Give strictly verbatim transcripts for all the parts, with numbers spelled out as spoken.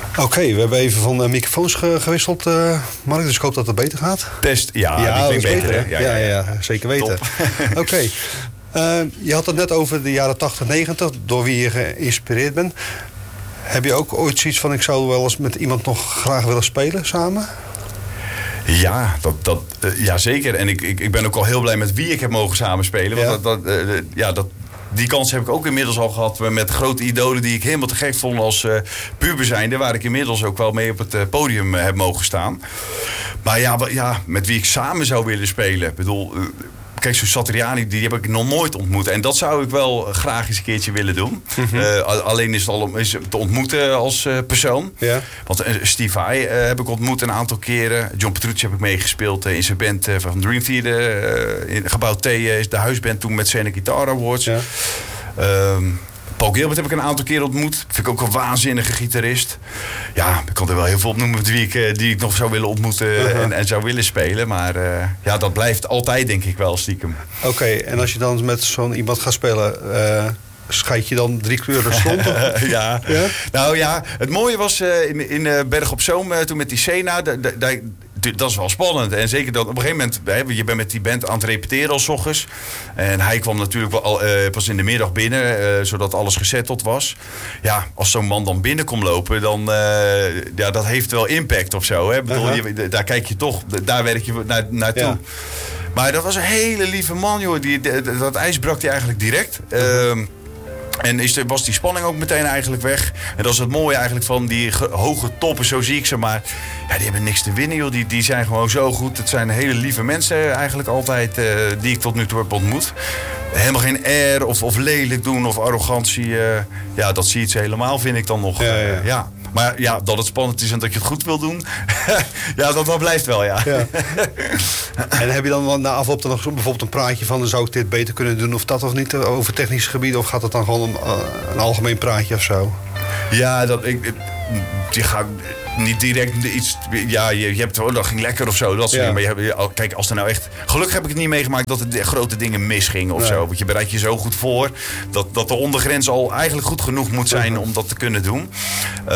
Oké, okay, we hebben even van uh, microfoons ge- gewisseld, uh, Mark. Dus ik hoop dat het beter gaat. Test, ja, ja die klinkt beter. beter ja, ja, ja, ja, zeker weten. Oké, okay. uh, je had het net over de jaren tachtig, negentig, door wie je geïnspireerd bent. Heb je ook ooit zoiets van, ik zou wel eens met iemand nog graag willen spelen samen? Ja, dat, dat, uh, ja, zeker. En ik, ik, ik ben ook al heel blij met wie ik heb mogen samenspelen. Want ja. Dat, dat, uh, ja, dat, die kans heb ik ook inmiddels al gehad met grote idolen die ik helemaal te gek vond als uh, puber zijnde. Waar ik inmiddels ook wel mee op het uh, podium uh, heb mogen staan. Maar ja, ja, met wie ik samen zou willen spelen. Ik bedoel, uh, kijk, zo'n Satriani, die heb ik nog nooit ontmoet. En dat zou ik wel graag eens een keertje willen doen. Mm-hmm. Uh, alleen is het al om is te ontmoeten als uh, persoon. Ja. Want uh, Steve Vai uh, heb ik ontmoet een aantal keren. John Petrucci heb ik meegespeeld uh, in zijn band uh, van Dream Theater. Uh, in Gebouw T uh, is de huisband toen met Scenic Guitar Awards. Ja. Um, Paul Gilbert heb ik een aantal keer ontmoet. Vind ik ook een waanzinnige gitarist. Ja, ik kan er wel heel veel op noemen met wie ik, die ik nog zou willen ontmoeten uh-huh. en, en zou willen spelen. Maar uh, ja, dat blijft altijd denk ik wel stiekem. Oké, okay, en als je dan met zo'n iemand gaat spelen, uh, scheid je dan drie kleuren stond? ja. ja, nou ja, het mooie was uh, in, in uh, Berg op Zoom, uh, toen met die Sena, da, da, da, dat is wel spannend. En zeker dat op een gegeven moment, hè, je bent met die band aan het repeteren als 's ochtends. En hij kwam natuurlijk wel al, uh, pas in de middag binnen, uh, zodat alles gesetteld was. Ja, als zo'n man dan binnen komt lopen, dan uh, ja, dat heeft wel impact of zo. Hè? Ik bedoel, uh-huh. je, daar kijk je toch, daar werk je na, naartoe. Ja. Maar dat was een hele lieve man, joh. Die, dat ijs brak hij eigenlijk direct. Uh-huh. Uh, En is de, was die spanning ook meteen eigenlijk weg. En dat is het mooie eigenlijk van die ge, hoge toppen, zo zie ik ze. Maar ja, die hebben niks te winnen, joh. Die, die zijn gewoon zo goed. Het zijn hele lieve mensen eigenlijk altijd uh, die ik tot nu toe heb ontmoet. Helemaal geen air of, of lelijk doen of arrogantie. Uh, ja, dat zie je ze helemaal, vind ik dan nog. Ja, ja. Uh, ja. Maar ja, dat het spannend is en dat je het goed wil doen. ja, dat, dat blijft wel, ja. ja. En heb je dan na afloop dan nog bijvoorbeeld een praatje van, zou ik dit beter kunnen doen of dat of niet over technisch gebied? Of gaat het dan gewoon om uh, een algemeen praatje of zo? Ja, dat ik... Je gaat niet direct iets... Ja, je, je hebt... Oh, dat ging lekker of zo. Dat soort ja. dingen. Maar je hebt, kijk, als er nou echt... Gelukkig heb ik het niet meegemaakt dat er grote dingen misgingen of nee. zo. Want je bereidt je zo goed voor... Dat, dat de ondergrens al eigenlijk goed genoeg moet zijn om dat te kunnen doen. Uh,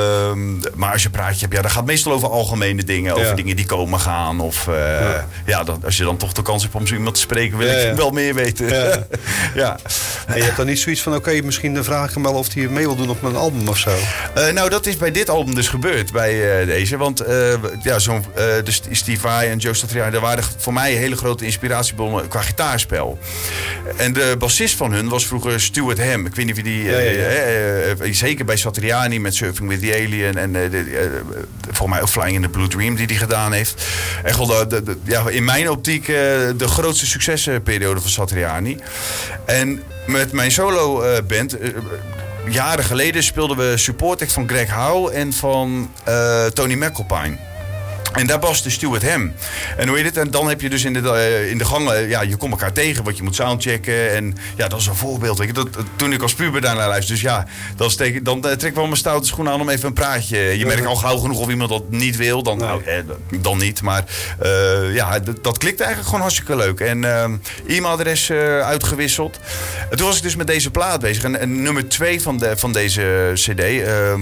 maar als je praatje hebt... Ja, dat gaat meestal over algemene dingen. Over ja. dingen die komen gaan. Of uh, ja. ja dat, als je dan toch de kans hebt om zo iemand te spreken... wil ja, ik ja. wel meer weten. Ja. ja. En je hebt dan niet zoiets van... Oké, okay, misschien vraag ik hem wel of hij mee wil doen op mijn album of zo. Uh, nou, dat is bij dit album dus gebeurd. Bij uh, deze. Want uh, ja, zo'n, uh, de Steve Vai en Joe Satriani... daar waren voor mij hele grote inspiratiebronnen qua gitaarspel. En de bassist van hun was vroeger Stuart Ham. Ik weet niet of je die... Uh, ja, ja, ja. Uh, uh, zeker bij Satriani met Surfing with the Alien... en uh, de, uh, volgens mij ook Flying in the Blue Dream die hij gedaan heeft. Echt wel de, de, de, ja, in mijn optiek uh, de grootste succesperiode van Satriani. En met mijn solo uh, band... Uh, jaren geleden speelden we support act van Greg Howe en van uh, Tony McAlpine. En daar was de Stuart Ham. En hoe heet het? En dan heb je dus in de, uh, in de gang, uh, ja, je komt elkaar tegen, want je moet soundchecken. En ja, dat is een voorbeeld. Weet je. Dat, toen ik als puber daarnaar luisterde, dus ja, dat is tegen, dan uh, trek ik wel mijn stoute schoenen aan om even een praatje. Je merkt al gauw genoeg of iemand dat niet wil, dan, nee. nou, eh, dan niet. Maar uh, ja, d- dat klikt eigenlijk gewoon hartstikke leuk. En uh, e-mailadres uh, uitgewisseld. En toen was ik dus met deze plaat bezig. En, en nummer twee van, de, van deze cd, uh, uh,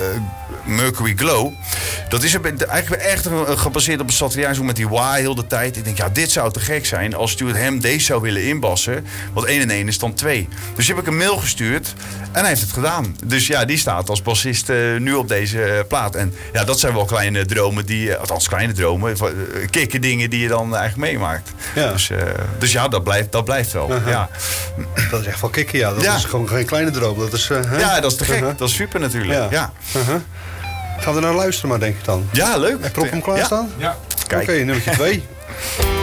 Mercury Glow, dat is eigenlijk echt een gebaseerd op een Satriani, zo met die wah heel de tijd. Ik denk, ja, dit zou te gek zijn als Stuart Ham deze zou willen inbassen. Want één en één is dan twee. Dus heb ik een mail gestuurd en hij heeft het gedaan. Dus ja, die staat als bassist uh, nu op deze uh, plaat. En ja, dat zijn wel kleine dromen die, uh, althans kleine dromen, uh, kikke dingen die je dan eigenlijk meemaakt. Ja. Dus, uh, dus ja, dat blijft, dat blijft wel. Uh-huh. Ja. Dat is echt wel kicken, ja. Dat ja. is gewoon geen kleine droom. Dat is, uh, huh? Ja, dat is te gek. Uh-huh. Dat is super natuurlijk. Ja. Ja. Uh-huh. Gaan we naar luisteren maar, denk ik dan. Ja, leuk. Heb je hem klaarstaan? Ja. ja. Oké, okay, nummertje twee.